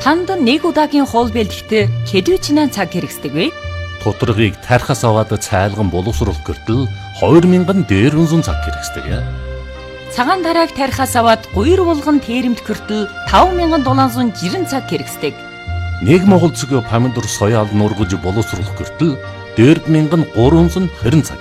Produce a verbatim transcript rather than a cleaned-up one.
Танд нэг удаагийн хоол бэлтгэхдээ хэдвэчнээ цаг хэрэгсдэг вэ? Тодорхойг тархаас аваад цайлган боловсруулах гэртэл хоёр мянган дээрвэнзэн цаг хэрэгсдэг. Цагаан тарааг тархаас аваад гуйр булган тэрэмт гэртэл таван мянган долоонзон жирэн цаг хэрэгсдэг. Нэг монгол цэг помидор соёал нургаж боловсруулах гэртэл дөрв мянган гурванзан хорин цаг